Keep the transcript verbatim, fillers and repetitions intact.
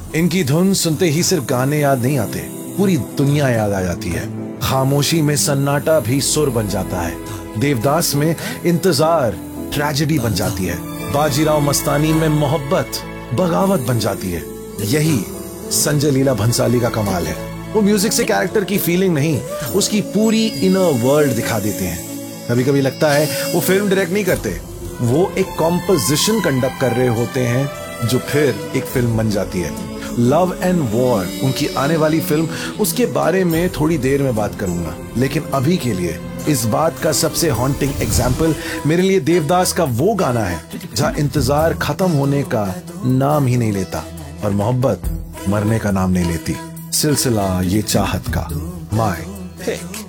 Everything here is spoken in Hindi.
इनकी धुन सुनते ही सिर्फ गाने याद नहीं आते, पूरी दुनिया याद आ जाती है। खामोशी में सन्नाटा भी सुर बन जाता है। देवदास में इंतजार ट्रेजेडी बन जाती है। बाजीराव मस्तानी में मोहब्बत बगावत बन जाती है। यही संजय लीला भंसाली का कमाल है। वो म्यूजिक से कैरेक्टर की फीलिंग नहीं, उसकी पूरी इनर वर्ल्ड दिखा देते हैं। कभी कभी लगता है वो फिल्म डायरेक्ट नहीं करते, वो एक कॉम्पोजिशन कंडक्ट कर रहे होते हैं जो फिर एक फिल्म बन जाती है। लव एंड वॉर उनकी आने वाली फिल्म, उसके बारे में थोड़ी देर में बात करूंगा, लेकिन अभी के लिए इस बात का सबसे हॉन्टिंग एग्जाम्पल मेरे लिए देवदास का वो गाना है जहां इंतजार खत्म होने का नाम ही नहीं लेता और मोहब्बत मरने का नाम नहीं लेती। सिलसिला ये चाहत का, माय पिक।